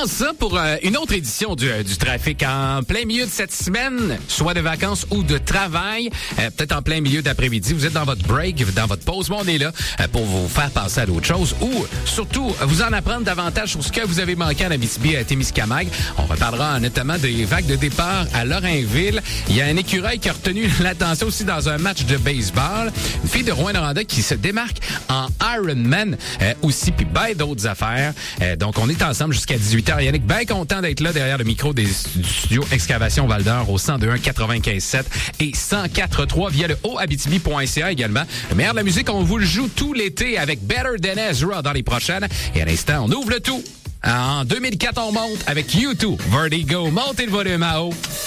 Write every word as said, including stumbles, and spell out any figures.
commence ça pour euh, une autre édition du, euh, du trafic en plein milieu de cette semaine, soit de vacances ou de travail, euh, peut-être en plein milieu d'après-midi. Vous êtes dans votre break, dans votre pause, mais on est là euh, pour vous faire passer à d'autres choses ou surtout vous en apprendre davantage sur ce que vous avez manqué en Abitibi à Témiscamingue. On reparlera notamment des vagues de départ à Lorrainville. Il y a un écureuil qui a retenu l'attention aussi dans un match de baseball. Une fille de Rouyn-Noranda qui se démarque en Ironman euh, aussi, puis ben d'autres affaires. Euh, donc, on est ensemble jusqu'à dix-huit heures. Yannick, bien content d'être là derrière le micro des, du studio Excavation Val-d'Or au cent deux un quatre-vingt-quinze sept et cent quatre trois via le haut abitibi point c a également. Le meilleur de la musique, on vous le joue tout l'été avec Better Than Ezra dans les prochaines. Et à l'instant, on ouvre le tout. En deux mille quatre, on monte avec U deux. Vertigo, montez le volume à haut.